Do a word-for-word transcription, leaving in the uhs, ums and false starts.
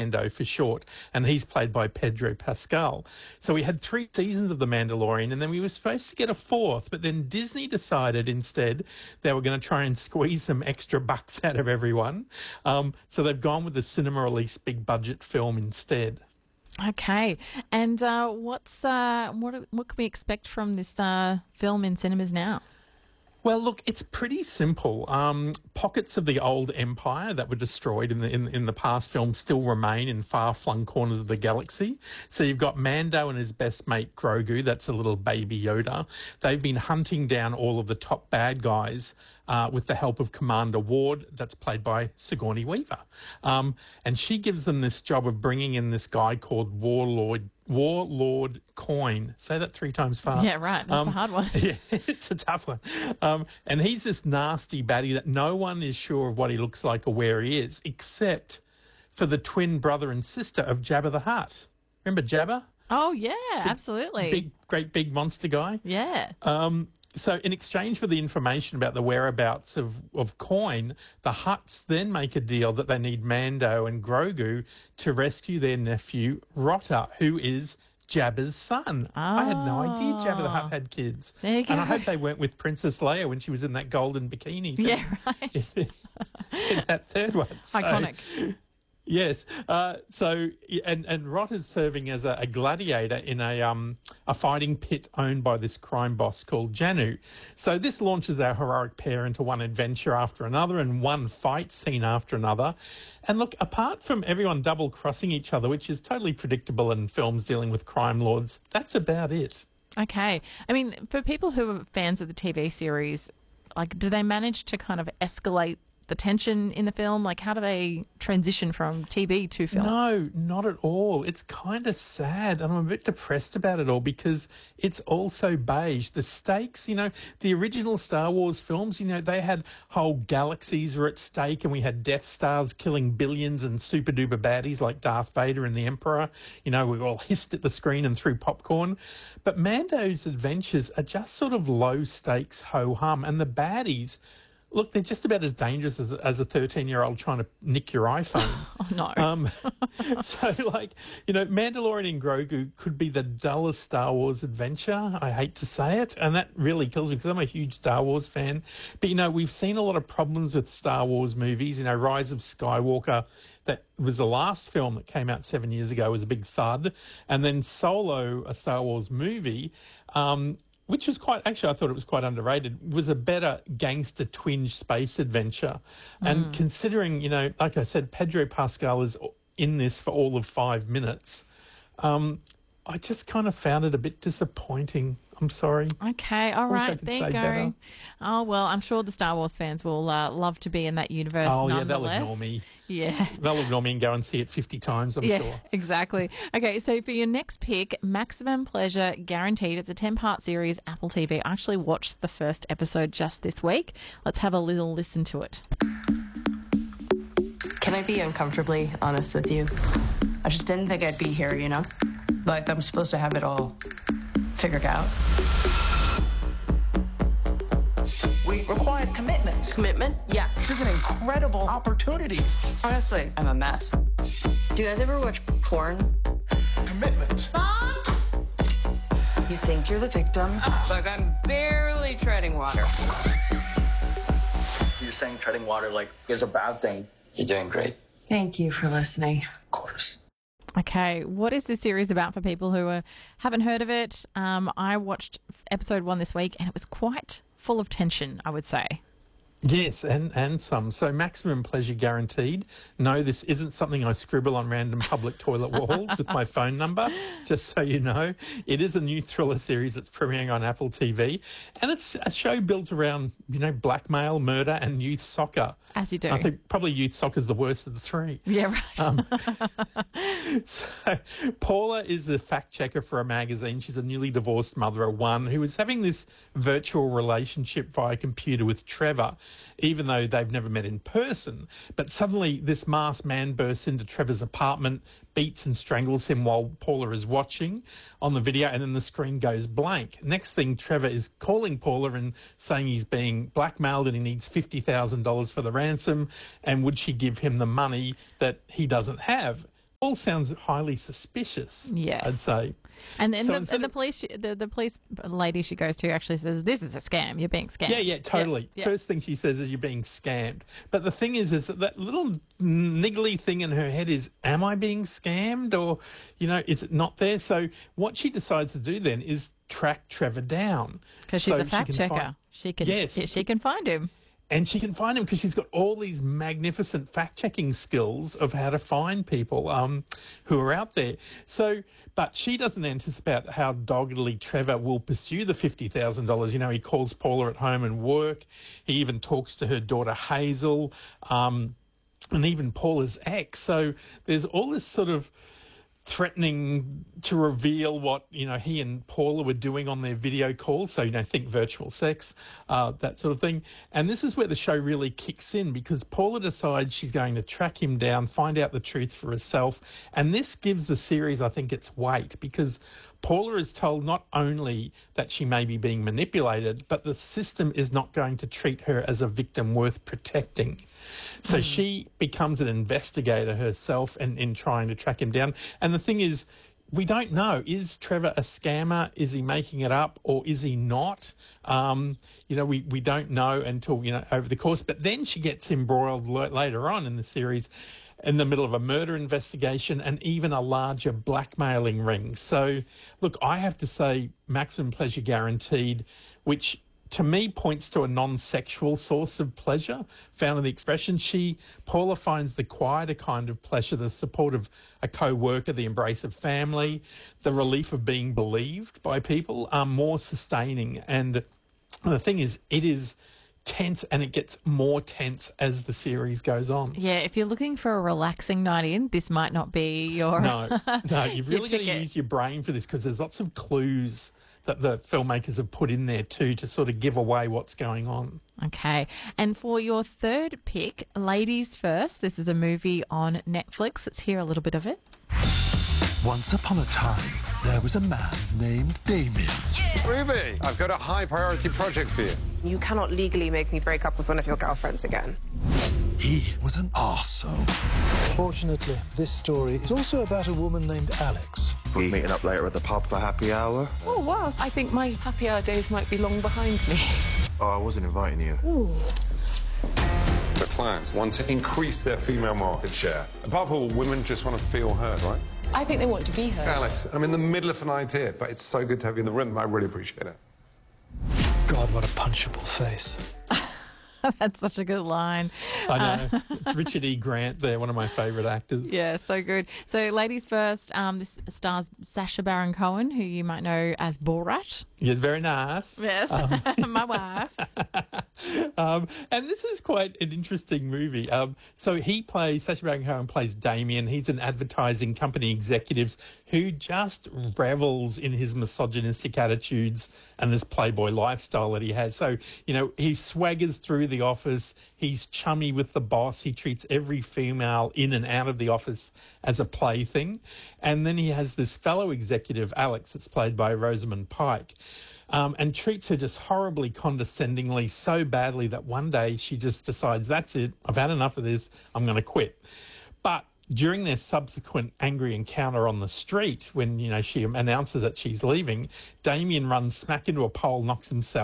Mando for short, and he's played by Pedro Pascal. So we had three seasons of The Mandalorian, and then we were supposed to get a fourth, but then Disney decided instead they were going to try and squeeze some extra bucks out of everyone. Um, so they've gone with the cinema release big budget film instead. Okay, and uh, what's uh, what what can we expect from this uh, film in cinemas now? Well, look, it's pretty simple. Um, pockets of the old empire that were destroyed in the in, in the past film still remain in far-flung corners of the galaxy. So you've got Mando and his best mate Grogu, that's a little baby Yoda. They've been hunting down all of the top bad guys uh, with the help of Commander Ward, that's played by Sigourney Weaver. Um, and she gives them this job of bringing in this guy called Warlord Warlord Coin. Say that three times fast. Yeah, right. That's um, a hard one. Yeah, it's a tough one. Um, and he's this nasty baddie that no one is sure of what he looks like or where he is, except for the twin brother and sister of Jabba the Hutt. Remember Jabba? Oh, yeah, absolutely. Big, great big monster guy. Yeah. Um, so in exchange for the information about the whereabouts of, of Coin, the Hutts then make a deal that they need Mando and Grogu to rescue their nephew Rotta, who is Jabba's son. Oh. I had no idea Jabba the Hutt had kids. There you go. And I hope they weren't with Princess Leia when she was in that golden bikini thing. Yeah, right. In that third one. So, iconic. Yes. Uh, so, and, and Rotta's serving as a, a gladiator in a um a fighting pit owned by this crime boss called Janu. So this launches our heroic pair into one adventure after another and one fight scene after another. And look, apart from everyone double-crossing each other, which is totally predictable in films dealing with crime lords, that's about it. Okay. I mean, for people who are fans of the T V series, like, do they manage to kind of escalate the tension in the film? Like, how do they transition from T V to film? No, not at all. It's kind of sad, and I'm a bit depressed about it all because it's all so beige. The stakes, you know, the original Star Wars films, you know, they had whole galaxies were at stake, and we had Death Stars killing billions and super duper baddies like Darth Vader and the Emperor. You know, we all hissed at the screen and threw popcorn. But Mando's adventures are just sort of low stakes ho-hum, and the baddies, look, they're just about as dangerous as, as a thirteen-year-old trying to nick your iPhone. Oh, no. Um, so, like, you know, Mandalorian and Grogu could be the dullest Star Wars adventure. I hate to say it. And that really kills me because I'm a huge Star Wars fan. But, you know, we've seen a lot of problems with Star Wars movies. You know, Rise of Skywalker, that was the last film that came out seven years ago, was a big thud. And then Solo, a Star Wars movie, um, which was quite, actually, I thought it was quite underrated, was a better gangster twinge space adventure. And mm. considering, you know, like I said, Pedro Pascal is in this for all of five minutes, um, I just kind of found it a bit disappointing. I'm sorry. Okay, all right, there you go. Better. Oh, well, I'm sure the Star Wars fans will uh, love to be in that universe. Oh, yeah, they'll nonetheless. ignore me. Yeah. They'll ignore me and go and see it fifty times, I'm yeah, sure. Exactly. Okay, so for your next pick, Maximum Pleasure Guaranteed. It's a ten-part series, Apple T V. I actually watched the first episode just this week. Let's have a little listen to it. Can I be uncomfortably honest with you? I just didn't think I'd be here, you know? Like I'm supposed to have it all figured out. We require commitment. Commitment? Yeah. This is an incredible opportunity. Honestly, I'm a mess. Do you guys ever watch porn? Commitment. Mom? You think you're the victim? Like I'm barely treading water. You're saying treading water like is a bad thing. You're doing great. Thank you for listening. Of course. Okay, what is this series about for people who uh, haven't heard of it? Um, I watched episode one this week and it was quite full of tension, I would say. Yes, and, and some. So Maximum Pleasure Guaranteed. No, this isn't something I scribble on random public toilet walls with my phone number, just so you know. It is a new thriller series that's premiering on Apple T V, and it's a show built around, you know, blackmail, murder and youth soccer. As you do. I think probably youth soccer is the worst of the three. Yeah, right. Um, so Paula is a fact checker for a magazine. She's a newly divorced mother of one who is having this virtual relationship via computer with Trevor, even though they've never met in person. But suddenly this masked man bursts into Trevor's apartment, beats and strangles him while Paula is watching on the video, and then the screen goes blank. Next thing, Trevor is calling Paula and saying he's being blackmailed and he needs fifty thousand dollars for the ransom, and would she give him the money that he doesn't have? all sounds highly suspicious. Yes. I'd say. And then So the, instead and the of- police, the, the police lady she goes to actually says, "This is a scam. You're being scammed." Yeah, yeah, totally. Yeah. First thing she says is you're being scammed. But the thing is, is that, that little niggly thing in her head is, am I being scammed, or, you know, is it not there? So what she decides to do then is track Trevor down Because she's so a fact she can checker. find- she can. Yes. She, she can find him. And she can find him because she's got all these magnificent fact-checking skills of how to find people um, who are out there. So, but she doesn't anticipate how doggedly Trevor will pursue the fifty thousand dollars. You know, he calls Paula at home and work. He even talks to her daughter Hazel um, and even Paula's ex. So there's all this sort of threatening to reveal what, you know, he and Paula were doing on their video calls. So, you know, think virtual sex, uh, that sort of thing. And this is where the show really kicks in, because Paula decides she's going to track him down, find out the truth for herself. And this gives the series, I think, its weight, because Paula is told not only that she may be being manipulated, but the system is not going to treat her as a victim worth protecting. So mm. she becomes an investigator herself in, in trying to track him down. And the thing is, we don't know. Is Trevor a scammer? Is he making it up, or is he not? Um, you know, we, we don't know until, you know, over the course. But then she gets embroiled later on in the series in the middle of a murder investigation and even a larger blackmailing ring. So, look, I have to say Maximum Pleasure Guaranteed, which to me points to a non-sexual source of pleasure found in the expression. She, Paula, finds the quieter kind of pleasure, the support of a co-worker, the embrace of family, the relief of being believed by people, are more sustaining. And the thing is, it is tense, and it gets more tense as the series goes on. Yeah, if you're looking for a relaxing night in, this might not be your... No, no, you've your really got to ticket. use your brain for this, because there's lots of clues that the filmmakers have put in there too to sort of give away what's going on. Okay. And for your third pick, Ladies First, this is a movie on Netflix. Let's hear a little bit of it. Once upon a time, there was a man named Damien. Ruby, I've got a high priority project for you. You cannot legally make me break up with one of your girlfriends again. He was an arsehole. Fortunately, this story is also about a woman named Alex. We're meeting up later at the pub for happy hour. Oh, wow. I think my happy hour days might be long behind me. Oh, I wasn't inviting you. Ooh. The clients want to increase their female market share. Above all, women just want to feel heard, right? I think they want to be heard. Alex, I'm in the middle of an idea, but it's so good to have you in the room. I really appreciate it. God, what a punchable face. That's such a good line. I know. It's Richard E. Grant there, one of my favourite actors. Yeah, so good. So, Ladies First, um, this stars Sacha Baron Cohen, who you might know as Borat. You're very nice. Yes, Um, my wife. Um, and this is quite an interesting movie. Um, so he plays, Sacha Baron Cohen plays Damien. He's an advertising company executive who just revels in his misogynistic attitudes and this playboy lifestyle that he has. So, you know, he swaggers through the office. He's chummy with the boss. He treats every female in and out of the office as a plaything. And then he has this fellow executive, Alex, that's played by Rosamund Pike. Um, and treats her just horribly condescendingly, so badly that one day she just decides, that's it, I've had enough of this, I'm going to quit. But during their subsequent angry encounter on the street, when, you know, she announces that she's leaving, Damien runs smack into a pole, knocks himself